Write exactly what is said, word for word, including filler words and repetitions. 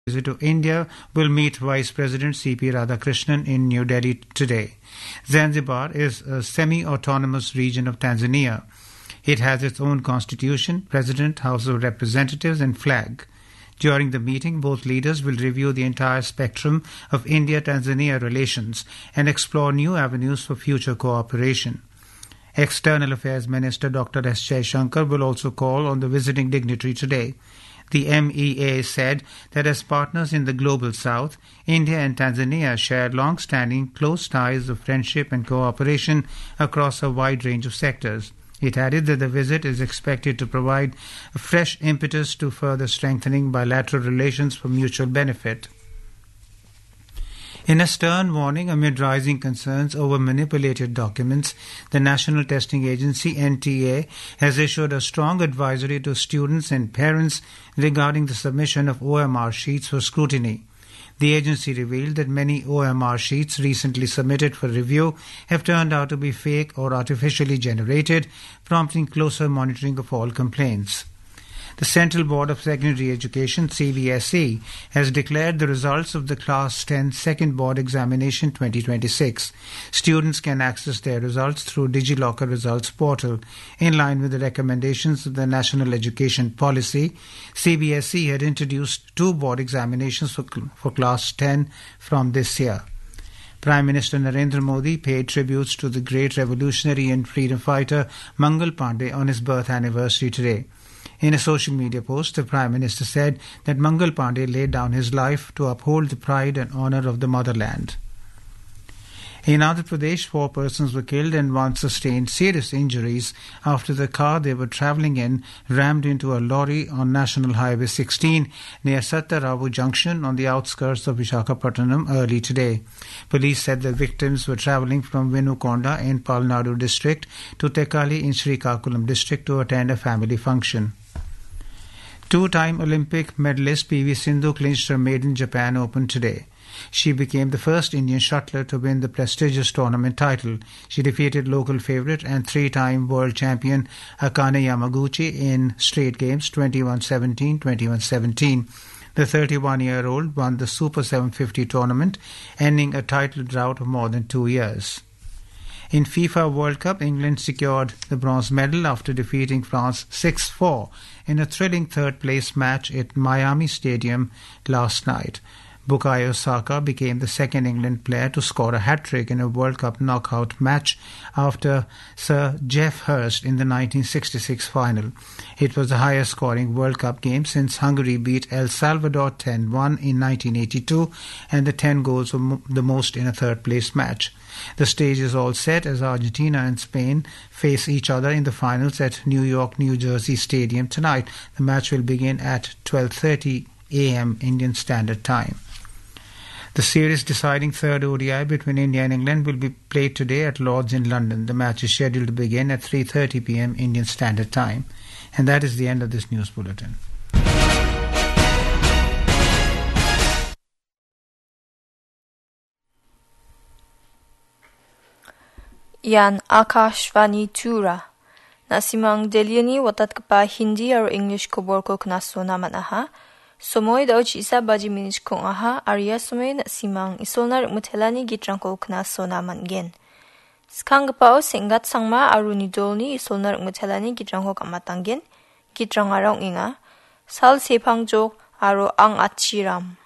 visit to India will meet Vice President C P Radhakrishnan in New Delhi today. Zanzibar is a semi-autonomous region of Tanzania. It has its own constitution, president, House of Representatives and flag. During the meeting, both leaders will review the entire spectrum of India-Tanzania relations and explore new avenues for future cooperation. External Affairs Minister Doctor S. Jaishankar will also call on the visiting dignitary today. The M E A said that as partners in the Global South, India and Tanzania share long-standing close ties of friendship and cooperation across a wide range of sectors. It added that the visit is expected to provide a fresh impetus to further strengthening bilateral relations for mutual benefit. In a stern warning amid rising concerns over manipulated documents, the National Testing Agency N T A has issued a strong advisory to students and parents regarding the submission of O M R sheets for scrutiny. The agency revealed that many O M R sheets recently submitted for review have turned out to be fake or artificially generated, prompting closer monitoring of all complaints. The Central Board of Secondary Education, C B S E, has declared the results of the Class ten Second Board Examination twenty twenty-six. Students can access their results through DigiLocker Results Portal. In line with the recommendations of the National Education Policy, C B S E had introduced two board examinations for, for Class ten from this year. Prime Minister Narendra Modi paid tributes to the great revolutionary and freedom fighter Mangal Pandey on his birth anniversary today. In a social media post, the Prime Minister said that Mangal Pandey laid down his life to uphold the pride and honour of the motherland. In Andhra Pradesh, four persons were killed and one sustained serious injuries after the car they were travelling in rammed into a lorry on National Highway sixteen near Sattaravu Junction on the outskirts of Visakhapatnam early today. Police said the victims were travelling from Vinukonda in Palnadu district to Tekali in Srikakulam district to attend a family function. Two-time Olympic medalist P V Sindhu clinched her maiden Japan Open today. She became the first Indian shuttler to win the prestigious tournament title. She defeated local favourite and three-time world champion Akane Yamaguchi in straight games twenty-one seventeen, twenty-one seventeen. The thirty-one-year-old won the Super seven fifty tournament, ending a title drought of more than two years. In FIFA World Cup, England secured the bronze medal after defeating France six four in a thrilling third-place match at Miami Stadium last night. Bukayo Saka became the second England player to score a hat-trick in a World Cup knockout match after Sir Geoff Hurst in the nineteen sixty-six final. It was the highest-scoring World Cup game since Hungary beat El Salvador ten one in nineteen eighty-two, and the ten goals were mo- the most in a third-place match. The stage is all set as Argentina and Spain face each other in the finals at New York, New Jersey Stadium tonight. The match will begin at twelve thirty a.m. Indian Standard Time. The series deciding third O D I between India and England will be played today at Lord's in London. The match is scheduled to begin at three thirty p.m. Indian Standard Time. And that is the end of this news bulletin. Yan Akashvani Tura. Nasimang Deliani watat kapa Hindi or English kobor ko knasona manaha. Somoy daw isa baji minich kong aha Arya somoy na simang isolnar mutelani gitrang ko knasona mangen. Skang kapao singgat sangma aruni dolni isolnar mutelani gitrang ko kamatanggen. Gitrang araw inga. Sal sepang jok aro ang achiram.